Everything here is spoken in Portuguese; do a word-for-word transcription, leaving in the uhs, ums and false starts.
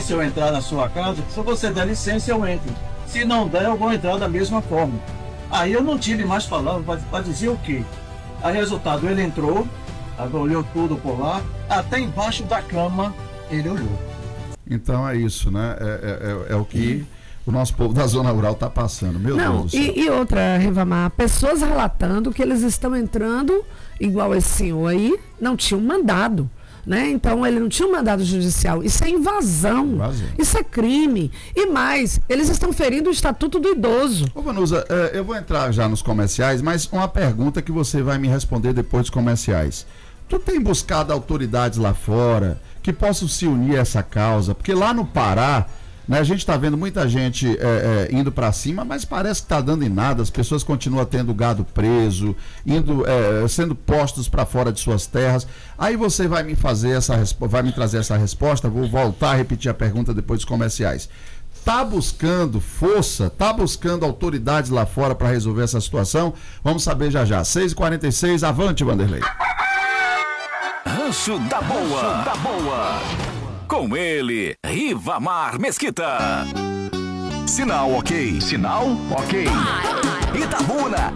licença eu entrar na sua casa? Se você der licença, eu entro. Se não der, eu vou entrar da mesma forma. Aí eu não tive mais palavras para dizer o quê? Aí, resultado, ele entrou, olhou tudo por lá, até embaixo da cama ele olhou. Então é isso, né? É, é, é, é o que o nosso povo da zona rural está passando. Meu Não, Deus do céu. E, e outra, Rivamar, pessoas relatando que eles estão entrando, igual esse senhor aí, não tinha um mandado. Né? Então ele não tinha um mandado judicial. Isso é invasão. invasão. Isso é crime. E mais, eles estão ferindo o Estatuto do Idoso. Ô Vanusa, eu vou entrar já nos comerciais, mas uma pergunta que você vai me responder depois dos comerciais. Tu tem buscado autoridades lá fora que possam se unir a essa causa? Porque lá no Pará, né, a gente está vendo muita gente é, é, indo para cima, mas parece que está dando em nada. As pessoas continuam tendo gado preso, indo, é, sendo postos para fora de suas terras. Aí você vai me fazer essa vai me trazer essa resposta. Vou voltar a repetir a pergunta depois dos comerciais. Tá buscando força, tá buscando autoridades lá fora para resolver essa situação? Vamos saber já já. seis e quarenta e seis, avante, Vanderlei. Rancho da Boa. Rancho da Boa. Com ele, Rivamar Mesquita. Sinal ok. Sinal ok. Itabuna